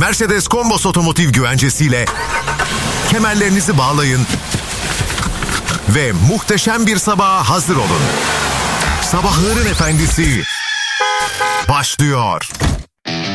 Mercedes Kombos Otomotiv güvencesiyle kemerlerinizi bağlayın ve muhteşem bir sabaha hazır olun. Sabahların efendisi başlıyor.